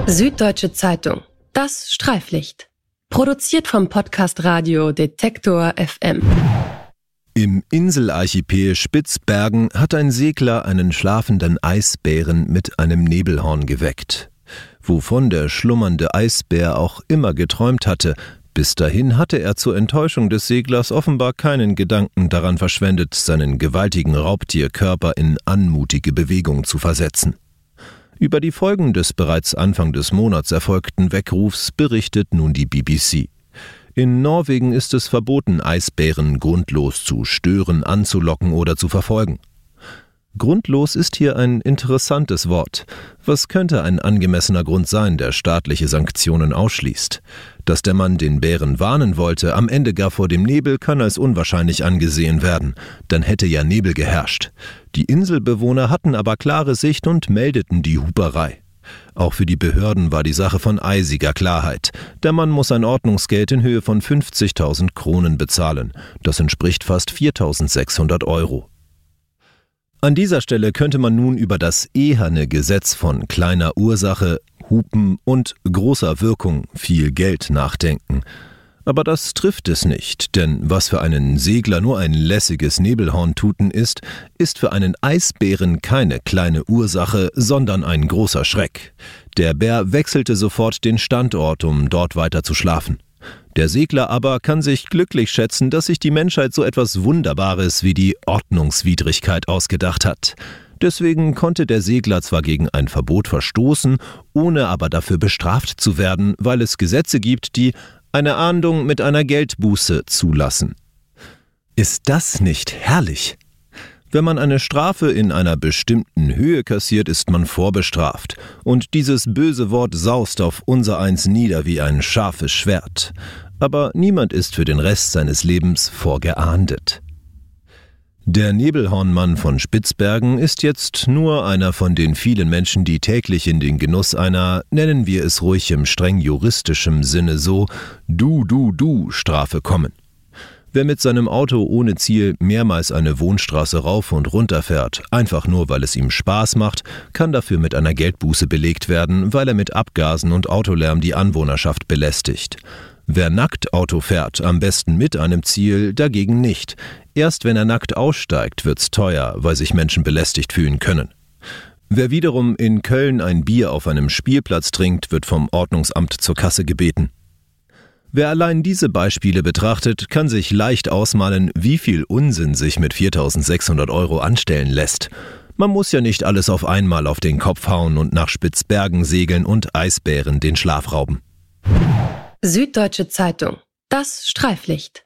Süddeutsche Zeitung. Das Streiflicht. Produziert vom Podcast Radio Detektor FM. Im Inselarchipel Spitzbergen hat ein Segler einen schlafenden Eisbären mit einem Nebelhorn geweckt. Wovon der schlummernde Eisbär auch immer geträumt hatte, bis dahin hatte er zur Enttäuschung des Seglers offenbar keinen Gedanken daran verschwendet, seinen gewaltigen Raubtierkörper in anmutige Bewegung zu versetzen. Über die Folgen des bereits Anfang des Monats erfolgten Weckrufs berichtet nun die BBC. In Norwegen ist es verboten, Eisbären grundlos zu stören, anzulocken oder zu verfolgen. Grundlos ist hier ein interessantes Wort. Was könnte ein angemessener Grund sein, der staatliche Sanktionen ausschließt? Dass der Mann den Bären warnen wollte, am Ende gar vor dem Nebel, kann als unwahrscheinlich angesehen werden. Dann hätte ja Nebel geherrscht. Die Inselbewohner hatten aber klare Sicht und meldeten die Huperei. Auch für die Behörden war die Sache von eisiger Klarheit. Der Mann muss ein Ordnungsgeld in Höhe von 50.000 Kronen bezahlen. Das entspricht fast 4.600 €. An dieser Stelle könnte man nun über das eherne Gesetz von kleiner Ursache, Hupen und großer Wirkung viel Geld nachdenken. Aber das trifft es nicht, denn was für einen Segler nur ein lässiges Nebelhorntuten ist, ist für einen Eisbären keine kleine Ursache, sondern ein großer Schreck. Der Bär wechselte sofort den Standort, um dort weiter zu schlafen. Der Segler aber kann sich glücklich schätzen, dass sich die Menschheit so etwas Wunderbares wie die Ordnungswidrigkeit ausgedacht hat. Deswegen konnte der Segler zwar gegen ein Verbot verstoßen, ohne aber dafür bestraft zu werden, weil es Gesetze gibt, die eine Ahndung mit einer Geldbuße zulassen. Ist das nicht herrlich? Wenn man eine Strafe in einer bestimmten Höhe kassiert, ist man vorbestraft. Und dieses böse Wort saust auf unsereins nieder wie ein scharfes Schwert. Aber niemand ist für den Rest seines Lebens vorgeahndet. Der Nebelhornmann von Spitzbergen ist jetzt nur einer von den vielen Menschen, die täglich in den Genuss einer, nennen wir es ruhig im streng juristischen Sinne so, Du-Strafe kommen. Wer mit seinem Auto ohne Ziel mehrmals eine Wohnstraße rauf und runter fährt, einfach nur weil es ihm Spaß macht, kann dafür mit einer Geldbuße belegt werden, weil er mit Abgasen und Autolärm die Anwohnerschaft belästigt. Wer nackt Auto fährt, am besten mit einem Ziel, dagegen nicht. Erst wenn er nackt aussteigt, wird's teuer, weil sich Menschen belästigt fühlen können. Wer wiederum in Köln ein Bier auf einem Spielplatz trinkt, wird vom Ordnungsamt zur Kasse gebeten. Wer allein diese Beispiele betrachtet, kann sich leicht ausmalen, wie viel Unsinn sich mit 4.600 € anstellen lässt. Man muss ja nicht alles auf einmal auf den Kopf hauen und nach Spitzbergen segeln und Eisbären den Schlaf rauben. Süddeutsche Zeitung. Das Streiflicht.